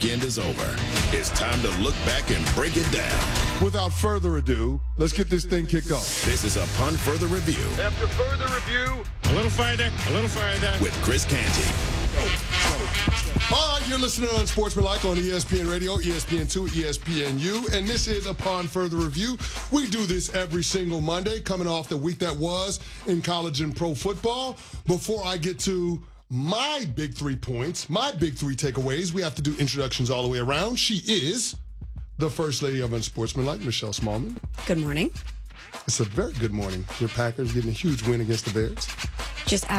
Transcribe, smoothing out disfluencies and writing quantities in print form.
weekend is over. It's time to look back and break it down. Without further ado, let's get this thing kicked off. This is Upon Further Review. After further review, A little further. With Chris Canty. All right, you're listening on Sportsmanlike on ESPN Radio, ESPN2, ESPNU, and this is Upon Further Review. We do this every single Monday, coming off the week that was in college and pro football. Before I get to my big 3 points, my big 3 takeaways, we have to do introductions all the way around. She is the First Lady of Unsportsmanlike, Michelle Smallman. Good morning. It's a very good morning. Your Packers getting a huge win against the Bears. Just